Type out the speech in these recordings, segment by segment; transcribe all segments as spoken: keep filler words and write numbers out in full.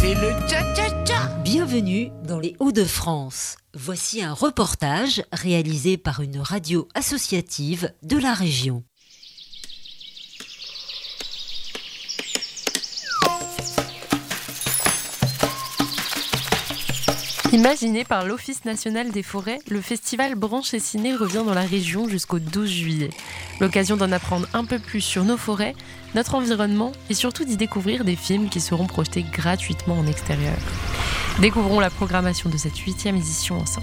C'est le cha-cha-cha. Bienvenue dans les Hauts-de-France. Voici un reportage réalisé par une radio associative de la région. Imaginé par l'Office national des forêts, le festival Branches et Ciné revient dans la région jusqu'au douze juillet. L'occasion d'en apprendre un peu plus sur nos forêts, notre environnement et surtout d'y découvrir des films qui seront projetés gratuitement en extérieur. Découvrons la programmation de cette huitième édition ensemble.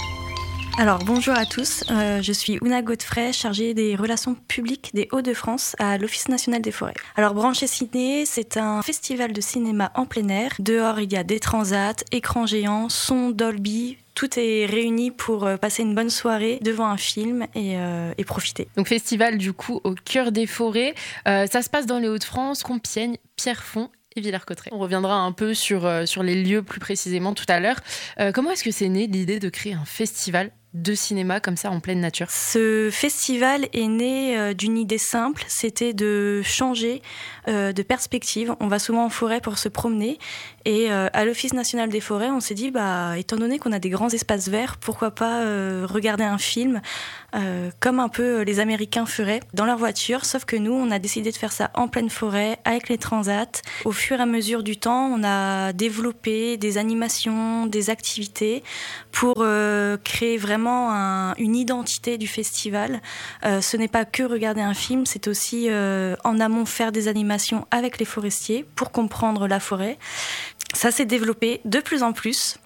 Alors bonjour à tous, euh, je suis Ouna Godefray, chargée des relations publiques des Hauts-de-France à l'Office national des forêts. Alors Branches et Ciné, c'est un festival de cinéma en plein air. Dehors il y a des transats, écrans géants, son Dolby. Tout est réuni pour passer une bonne soirée devant un film et, euh, et profiter. Donc festival du coup au cœur des forêts, euh, ça se passe dans les Hauts-de-France, Compiègne, Pierrefonds et Villers-Cotterêts. On reviendra un peu sur, euh, sur les lieux plus précisément tout à l'heure. Euh, comment est-ce que c'est né l'idée de créer un festival de cinéma comme ça en pleine nature? Ce festival est né euh, d'une idée simple, c'était de changer euh, de perspective. On va souvent en forêt pour se promener et euh, à l'Office national des forêts, on s'est dit, bah, étant donné qu'on a des grands espaces verts, pourquoi pas euh, regarder un film euh, comme un peu les Américains feraient dans leur voiture, sauf que nous, on a décidé de faire ça en pleine forêt avec les transats. Au fur et à mesure du temps, on a développé des animations, des activités pour euh, créer vraiment Un, une identité du festival. Euh, ce n'est pas que regarder un film, c'est aussi euh, en amont faire des animations avec les forestiers pour comprendre la forêt. Ça s'est développé de plus en plus,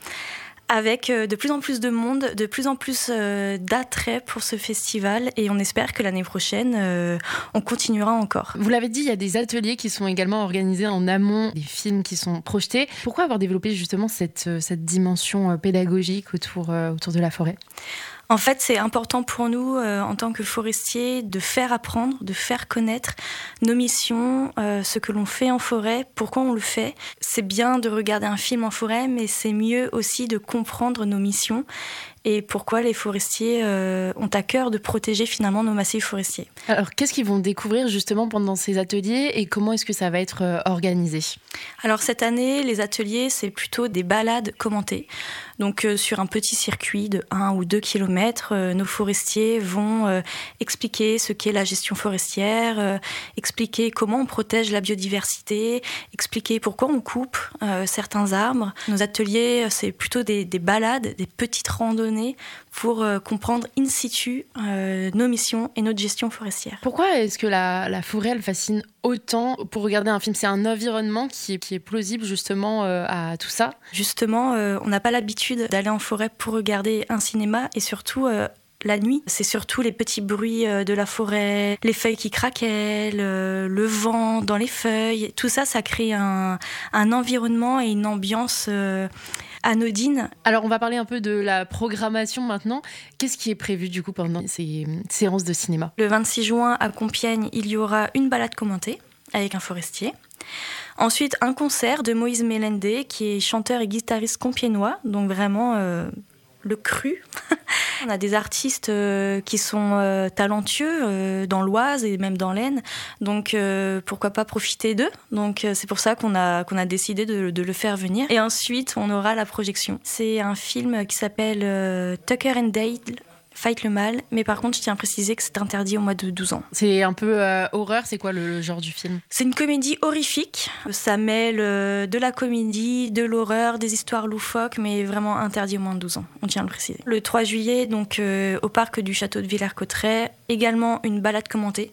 avec euh, de plus en plus de monde, de plus en plus euh, d'attrait pour ce festival et on espère que l'année prochaine, euh, on continuera encore. Vous l'avez dit, il y a des ateliers qui sont également organisés en amont des films qui sont projetés. Pourquoi avoir développé justement cette, cette dimension pédagogique autour, euh, autour de la forêt ? En fait, c'est important pour nous, euh, en tant que forestiers, de faire apprendre, de faire connaître nos missions, euh, ce que l'on fait en forêt, pourquoi on le fait. C'est bien de regarder un film en forêt, mais c'est mieux aussi de comprendre nos missions et pourquoi les forestiers euh, ont à cœur de protéger finalement nos massifs forestiers. Alors, qu'est-ce qu'ils vont découvrir justement pendant ces ateliers et comment est-ce que ça va être euh, organisé ? Alors, cette année, les ateliers, c'est plutôt des balades commentées. Donc, euh, sur un petit circuit de un ou deux kilomètres, euh, nos forestiers vont euh, expliquer ce qu'est la gestion forestière, euh, expliquer comment on protège la biodiversité, expliquer pourquoi on coupe euh, certains arbres. Nos ateliers, c'est plutôt des, des balades, des petites randonnées pour euh, comprendre in situ euh, nos missions et notre gestion forestière. Pourquoi est-ce que la, la forêt, elle fascine autant pour regarder un film ? C'est un environnement qui est, qui est plausible justement euh, à tout ça ? Justement, euh, on n'a pas l'habitude d'aller en forêt pour regarder un cinéma et surtout euh, la nuit. C'est surtout les petits bruits euh, de la forêt, les feuilles qui craquellent, le, le vent dans les feuilles. Tout ça, ça crée un, un environnement et une ambiance euh, anodine. Alors, on va parler un peu de la programmation maintenant. Qu'est-ce qui est prévu du coup pendant ces séances de cinéma ? Le vingt-six juin à Compiègne, il y aura une balade commentée avec un forestier. Ensuite, un concert de Moïse Mélendé, qui est chanteur et guitariste compiègnois, donc vraiment euh, le cru. On a des artistes euh, qui sont euh, talentueux euh, dans l'Oise et même dans l'Aisne, donc euh, pourquoi pas profiter d'eux. Donc euh, c'est pour ça qu'on a, qu'on a décidé de, de le faire venir. Et ensuite, on aura la projection. C'est un film qui s'appelle euh, Tucker and Dale, Fight le mal, mais par contre, je tiens à préciser que c'est interdit au moins de douze ans. C'est un peu euh, horreur, c'est quoi le, le genre du film ? C'est une comédie horrifique. Ça mêle euh, de la comédie, de l'horreur, des histoires loufoques, mais vraiment interdit au moins de douze ans, on tient à le préciser. Le trois juillet, donc euh, au parc du château de Villers-Cotterêts, également une balade commentée.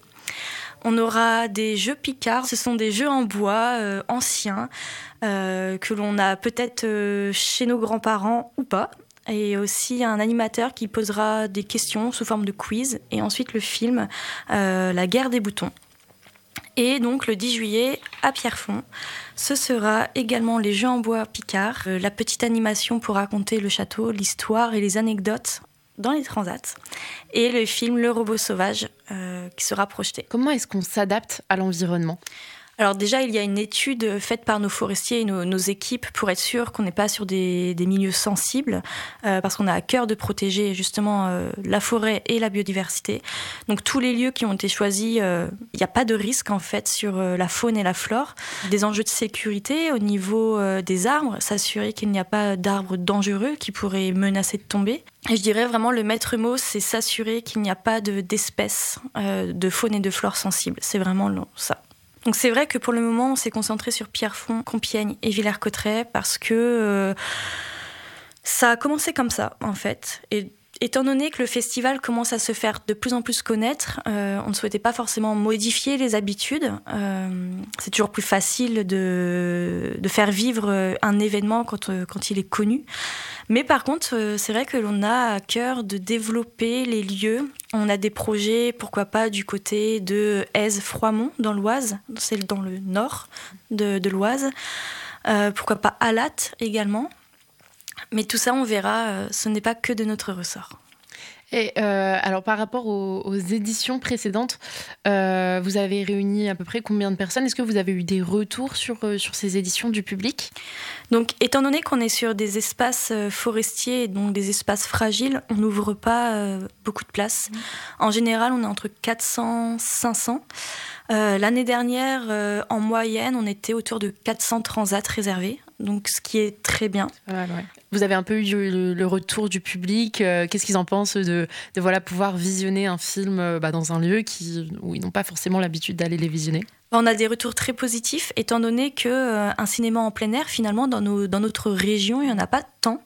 On aura des jeux Picard, ce sont des jeux en bois euh, anciens, euh, que l'on a peut-être euh, chez nos grands-parents ou pas. Et aussi un animateur qui posera des questions sous forme de quiz. Et ensuite le film euh, La guerre des boutons. Et donc le dix juillet à Pierrefonds, ce sera également les jeux en bois Picard, euh, la petite animation pour raconter le château, l'histoire et les anecdotes dans les transats. Et le film Le robot sauvage euh, qui sera projeté. Comment est-ce qu'on s'adapte à l'environnement ? Alors déjà, il y a une étude faite par nos forestiers et nos, nos équipes pour être sûr qu'on n'est pas sur des, des milieux sensibles, euh, parce qu'on a à cœur de protéger justement euh, la forêt et la biodiversité. Donc tous les lieux qui ont été choisis, il euh, n'y a pas de risque en fait sur euh, la faune et la flore. Des enjeux de sécurité au niveau euh, des arbres, s'assurer qu'il n'y a pas d'arbres dangereux qui pourraient menacer de tomber. Et je dirais vraiment le maître mot, c'est s'assurer qu'il n'y a pas de, d'espèces euh, de faune et de flore sensibles. C'est vraiment ça. Donc c'est vrai que pour le moment, on s'est concentré sur Pierrefonds, Compiègne et Villers-Cotterêts parce que euh, ça a commencé comme ça, en fait. Et étant donné que le festival commence à se faire de plus en plus connaître, euh, on ne souhaitait pas forcément modifier les habitudes. Euh, c'est toujours plus facile de, de faire vivre un événement quand, quand il est connu. Mais par contre, c'est vrai que l'on a à cœur de développer les lieux. On a des projets, pourquoi pas, du côté de Aise-Froimont, dans l'Oise. C'est dans le nord de, de l'Oise. Euh, pourquoi pas Alatte également. Mais tout ça, on verra, ce n'est pas que de notre ressort. Et euh, alors, par rapport aux, aux éditions précédentes, euh, vous avez réuni à peu près combien de personnes ? Est-ce que vous avez eu des retours sur, euh, sur ces éditions du public ? Donc, étant donné qu'on est sur des espaces forestiers, donc des espaces fragiles, on n'ouvre pas euh, beaucoup de places. Mmh. En général, on est entre quatre cents et cinq cents. Euh, l'année dernière, euh, en moyenne, on était autour de quatre cents transats réservés, donc ce qui est très bien. Ouais, ouais. Vous avez un peu eu le, le retour du public. Euh, qu'est-ce qu'ils en pensent de, de voilà, pouvoir visionner un film euh, bah, dans un lieu qui, où ils n'ont pas forcément l'habitude d'aller les visionner ? On a des retours très positifs, étant donné qu'un euh, cinéma en plein air, finalement, dans, nos, dans notre région, il n'y en a pas tant.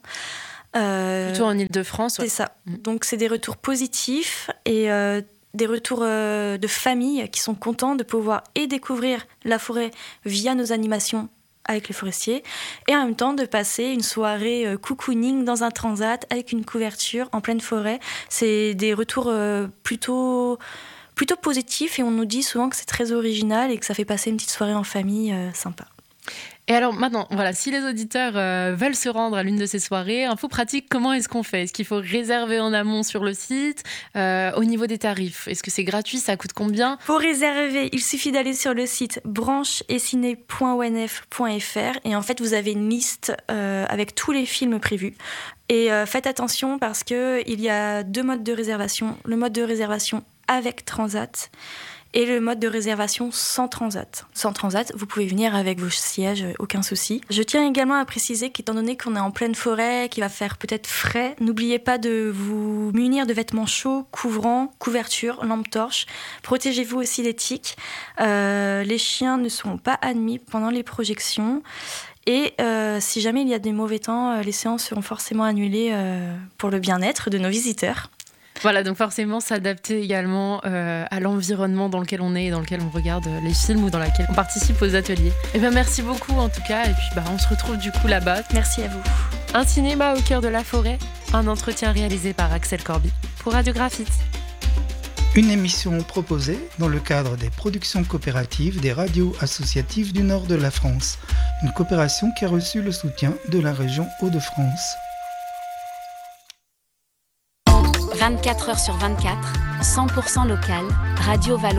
Euh, Plutôt en Île-de-France. Ouais. C'est ça. Mmh. Donc, c'est des retours positifs et euh, des retours euh, de familles qui sont contents de pouvoir et découvrir la forêt via nos animations avec les forestiers, et en même temps de passer une soirée euh, cocooning dans un transat avec une couverture en pleine forêt. C'est des retours euh, plutôt, plutôt positifs, et on nous dit souvent que c'est très original et que ça fait passer une petite soirée en famille euh, sympa. Et alors maintenant, voilà, si les auditeurs euh, veulent se rendre à l'une de ces soirées, info pratique, comment est-ce qu'on fait ? Est-ce qu'il faut réserver en amont sur le site ? euh, Au niveau des tarifs, est-ce que c'est gratuit ? Ça coûte combien ? Pour réserver, il suffit d'aller sur le site branche et ciné point o n f point f r, et en fait vous avez une liste euh, avec tous les films prévus. Et euh, faites attention parce qu'il y a deux modes de réservation. Le mode de réservation avec Transat et le mode de réservation sans transat. Sans transat, vous pouvez venir avec vos sièges, aucun souci. Je tiens également à préciser qu'étant donné qu'on est en pleine forêt, qu'il va faire peut-être frais, n'oubliez pas de vous munir de vêtements chauds, couvrants, couvertures, lampes torches. Protégez-vous aussi des tiques. Euh, les chiens ne seront pas admis pendant les projections. Et euh, si jamais il y a des mauvais temps, les séances seront forcément annulées euh, pour le bien-être de nos visiteurs. Voilà, donc forcément s'adapter également euh, à l'environnement dans lequel on est et dans lequel on regarde les films ou dans lequel on participe aux ateliers. Et bien merci beaucoup en tout cas, et puis bah, on se retrouve du coup là-bas. Merci à vous. Un cinéma au cœur de la forêt, un entretien réalisé par Axel Corby pour Radio Graphite. Une émission proposée dans le cadre des productions coopératives des radios associatives du nord de la France. Une coopération qui a reçu le soutien de la région Hauts-de-France. vingt-quatre heures sur vingt-quatre, cent pour cent local, Radio Valois.